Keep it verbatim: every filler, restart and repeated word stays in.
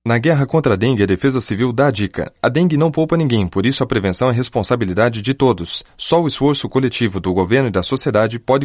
Na guerra contra a dengue, a Defesa Civil dá a dica. A dengue não poupa ninguém, por isso a prevenção é responsabilidade de todos. Só o esforço coletivo do governo e da sociedade pode